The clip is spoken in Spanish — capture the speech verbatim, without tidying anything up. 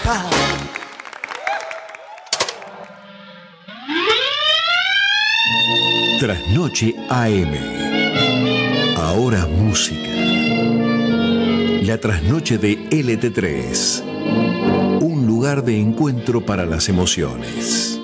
Trasnoche A M. Ahora música. La trasnoche de L T tres. Un lugar de encuentro para las emociones.